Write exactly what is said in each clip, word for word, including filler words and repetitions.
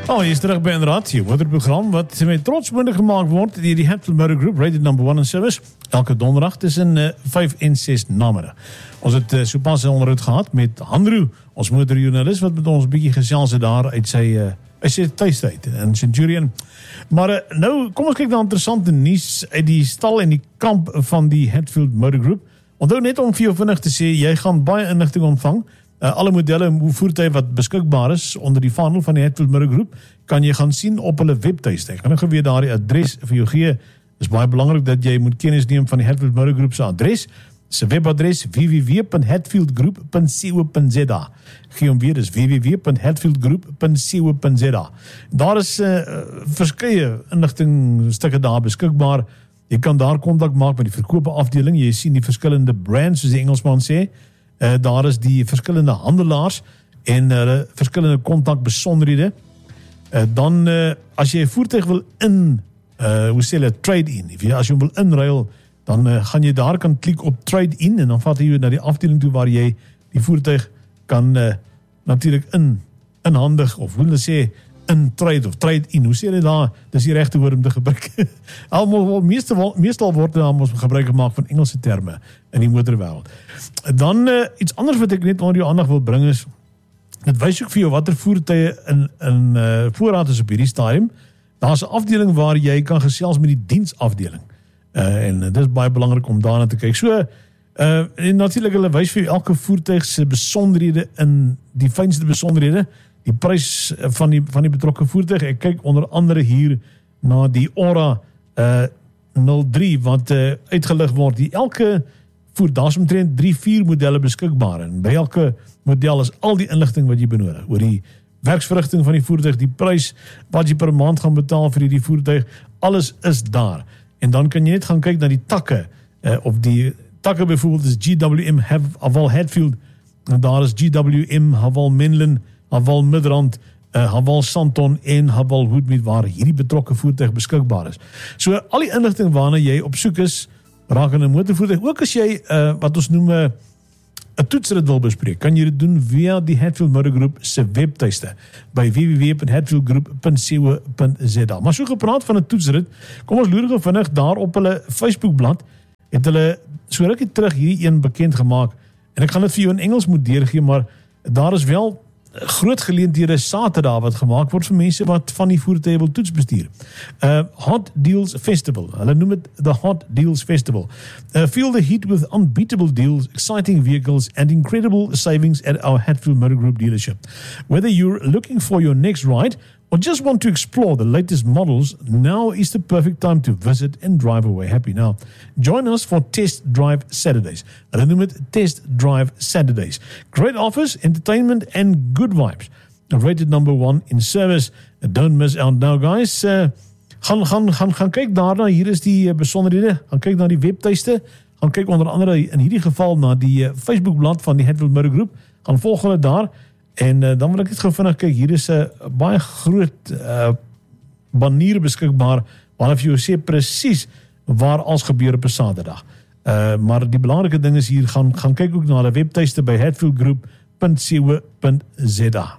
Oh, jy is terug by Inraad, jou motorprogram wat met trots moontlik gemaak word deur die Hatfield Motor Group, rated number one in service, elke donderdag tussen uh, vyf en ses namiddag. Ons het uh, sopas 'n onderhoud gehad met Andrew, ons motorjoernalis, wat met ons bietjie gesels het daar uit sy uh, uit sy tuistyd in Centurion. Maar uh, nou, kom ons kyk na interessante nuus uit die stal en die kamp van die Hatfield Motor Group. Onthou net om vir jou vinnig te sê, jy gaan baie inligting ontvang. Uh, alle modelle en voertuie wat beskikbaar is onder die vaandel van die Hatfield Motor Group, kan jy gaan sien op hulle webtuiste. Ek gaan nou weer daardie adres vir jou gee. Dit is baie belangrik dat jy moet kennis neem van die Hatfield Motor Group se adres. Sy webadres w w w punt hatfield group punt co punt z a. Gee hom weer, dis w w w punt hatfield group punt co punt z a. Daar is uh, verskeie inligtingstukke daar beskikbaar. Jy kan daar kontak maak met die verkope afdeling. Jy sien die verskillende brands, soos die Engelsman sê. Uh, daar is die verskillende handelaars en uh, verskillende kontakbesonderhede. Uh, dan, uh, as jy 'n voertuig wil in, uh, hoe sê hulle, trade-in, as jy wil inruil, dan uh, gaan jy daar kan klik op trade-in en dan vat jy na die afdeling toe waar jy die voertuig kan uh, natuurlik in, inhandig, of hoe hulle sê, in trade of trade-in, hoe sê hulle daar, dis die regte woord om te gebruik. Almal, meestal, meestal word daar ons gebruik gemaak van Engelse terme in die motorwêreld. Dan uh, iets anders wat ek net onder jou aandag wil bring is, dit wys ook vir jou watter voertuie in, in uh, voorraad is op hierdie stadium. Daar is 'n afdeling waar jy kan gesels met die diensafdeling. Uh, en dit is baie belangrik om daarna te kyk. So, uh, en natuurlik hulle wys vir jou elke voertuig se besonderhede in die fynste besonderhede, die prys van die, van die betrokke voertuig. Ek kyk onder andere hier na die Ora uh, nul drie wat uh, uitgelig word. Die elke voer, daar is omtrent drie vier modelle beskikbaar en by elke model is al die inligting wat jy benodig oor die werksverrigting van die voertuig, die prys wat jy per maand gaan betaal vir die voertuig, alles is daar. En dan kan jy net gaan kyk na die takke, uh, of die takke byvoorbeeld is G W M Haval Hatfield, en daar is G W M Haval Menlyn, Haval Midrand, uh, Haval Santon en Haval Woodmead waar hierdie betrokke voertuig beskikbaar is. So al die inligting waarna jy op soek is, rakende 'n motorvoertuig, ook as jy uh, wat ons noem 'n uh, toetsrit wil bespreek, kan jy dit doen via die Hatfield Motor Group se webtuiste by w w w punt hatfield group punt co punt z a. Maar so gepraat van 'n toetsrit, kom ons loer gou vinnig daar op hulle Facebookblad, het hulle so rukkie terug hierdie een bekend gemaak, en ek gaan dit vir jou in Engels moet deurgee, maar daar is wel groot geleenthede Saterdag wat gemaak word vir mense wat van die voertuie wil toets bestuur. Uh, Hot Deals Festival. Hulle noem het the Hot Deals Festival. Uh, feel the heat with unbeatable deals, exciting vehicles and incredible savings at our Hatfield Motor Group dealership. Whether you're looking for your next ride or just want to explore the latest models, now is the perfect time to visit and drive away happy. Now, join us for Test Drive Saturdays. Hulle noem het Test Drive Saturdays. Great offers, entertainment and good vibes. Rated number one in service. Don't miss out now, guys. Uh, gaan, gaan, gaan, gaan kyk daarna, hier is die besonderhede. Gaan kyk na die webtuiste. Gaan kyk onder andere in hierdie geval na die uh, Facebookblad van die Hatfield Motor Group. Gaan volg hulle daar. En uh, dan wil ek net gou vinnig kyk, hier is 'n uh, baie groot uh, banier beskikbaar, waarna vir jou sê presies waar alles gebeur op 'n Saterdag. Uh, maar die belangrike ding is hier, gaan, gaan kyk ook na hulle webtuiste by hatfield group punt co punt z a.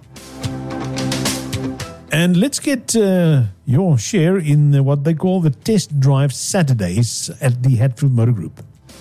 And let's get uh, your share in what they call the Test Drive Saturdays at the Hatfield Motor Group.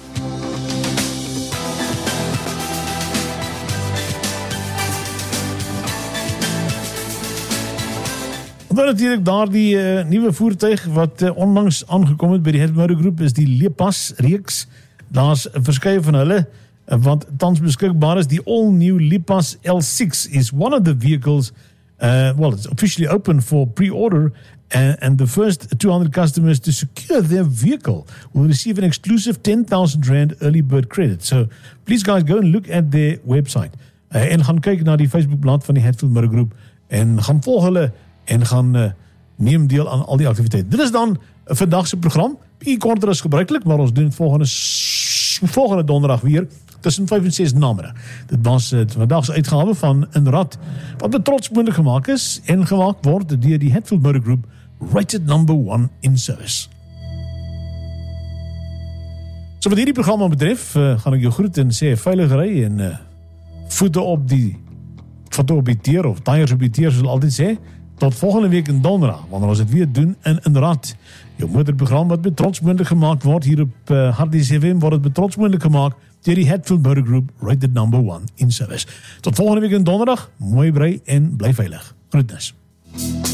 Dan natuurlijk daar die uh, nieuwe voertuig wat uh, onlangs aangekom het by die Hatfield Motor Group is die Lipas reeks. Daar is verskeie van hulle uh, wat tans beskikbaar is. Die all-new Lipas L six is one of the vehicles, uh, well, it's officially open for pre-order and, and the first two hundred customers to secure their vehicle will receive an exclusive ten thousand rand early bird credit. So please guys go and look at their website uh, en gaan kyk na die Facebookblad van die Hatfield Motor Group en gaan volg hulle en gaan uh, neem deel aan al die aktiwiteite. Dit is dan vandag se program. Bietjie korter as gebruiklik, maar ons doen het volgende, volgende donderdag weer tussen vyf en ses namiddag. Dit was uh, vandag se uitgawe van Inraad, wat met trots moontlik gemaak is en gemaak word deur die Hatfield Motor Group, rated number one in service. So wat hierdie programma betref, uh, gaan ek jou groet en sê veilige ry en uh, voete op die voete op die teer of tyres op die teer, soos altyd sê. Tot volgende week in donderdag, wanneer ons het weer doen en inderdaad, jou motorprogram wat betrots moontlik gemaakt wordt, hier op uh, Hardy C F M wordt het betrots moontlik gemaakt deur die Hatfield Motor Group, rated number one in service. Tot volgende week in donderdag, mooi brei en bly veilig. Groetnis.